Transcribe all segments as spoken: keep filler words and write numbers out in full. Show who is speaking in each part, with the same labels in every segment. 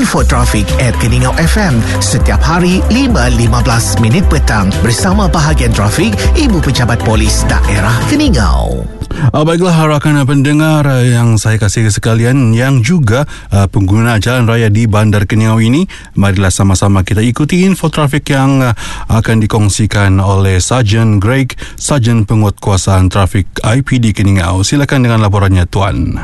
Speaker 1: Infotrafik at Keningau F M setiap hari lima lima belas minit petang bersama bahagian trafik Ibu Pejabat Polis Daerah Keningau.
Speaker 2: Uh, baiklah rakan pendengar uh, yang saya kasih sekalian, yang juga uh, pengguna jalan raya di Bandar Keningau ini, marilah sama-sama kita ikuti infotrafik yang uh, akan dikongsikan oleh Sarjan Greg, Sarjan Penguatkuasaan Trafik I P D Keningau. Silakan dengan laporannya, Tuan.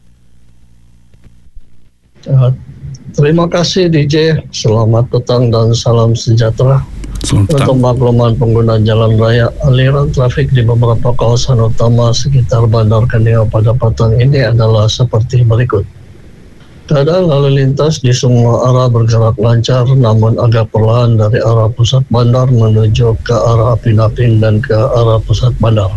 Speaker 3: Uh, terima kasih D J. Selamat petang dan salam sejahtera. Untuk makluman pengguna jalan raya, aliran trafik di beberapa kawasan utama sekitar Bandar Keningau pada petang ini adalah seperti berikut. Keadaan lalu lintas di semua arah bergerak lancar, namun agak perlahan dari arah pusat bandar menuju ke arah Apin-Apin dan ke arah pusat bandar.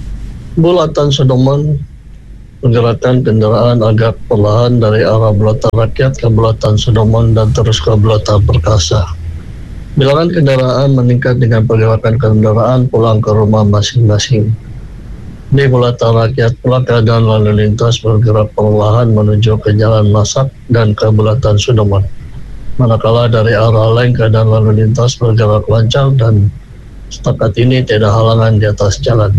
Speaker 3: Bulatan Sudirman, pergerakan kendaraan agak perlahan dari arah Bulatan Rakyat ke Bulatan Sudirman dan terus ke Bulatan Perkasa. Bilangan kendaraan meningkat dengan pergerakan kendaraan pulang ke rumah masing-masing. Di Bulatan Rakyat pula keadaan lalu lintas bergerak perlahan menuju ke Jalan Masak dan ke Bulatan Sudirman. Manakala dari arah lain keadaan lalu lintas bergerak lancar dan setakat ini tidak halangan di atas jalan.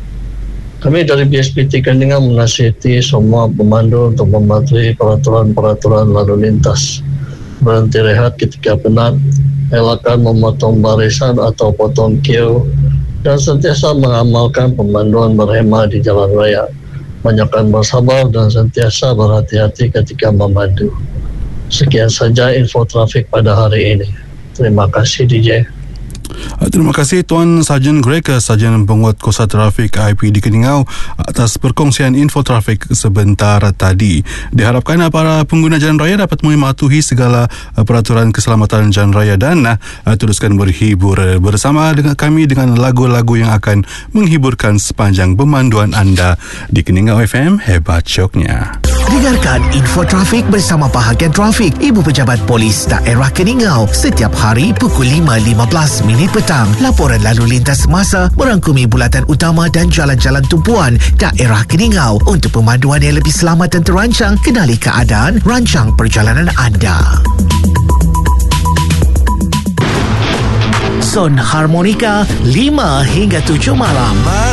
Speaker 3: Kami dari B S P T Keningau menasihati semua pemandu untuk mematuhi peraturan-peraturan lalu lintas. Berhenti rehat ketika penat, elakkan memotong barisan atau potong kiu, dan sentiasa mengamalkan pemanduan berhemah di jalan raya. Banyakkan bersabar dan sentiasa berhati-hati ketika memandu. Sekian saja info trafik pada hari ini. Terima kasih D J.
Speaker 2: Terima kasih Tuan Sarjan Greg, Sarjan Penguatkuasaan Trafik I P D Keningau, atas perkongsian info trafik sebentar tadi. Diharapkan para pengguna jalan raya dapat mematuhi segala peraturan keselamatan jalan raya dan uh, teruskan berhibur bersama dengan kami dengan lagu-lagu yang akan menghiburkan sepanjang pemanduan anda di Keningau F M. Hebat syoknya.
Speaker 1: Dengarkan info trafik bersama bahagian trafik Ibu Pejabat Polis Daerah Keningau setiap hari pukul lima lima belas minit petang. Laporan lalu lintas semasa merangkumi bulatan utama dan jalan-jalan tumpuan Daerah Keningau. Untuk pemanduan yang lebih selamat dan terancang, kenali keadaan, rancang perjalanan anda. Son Harmonika lima hingga tujuh malam.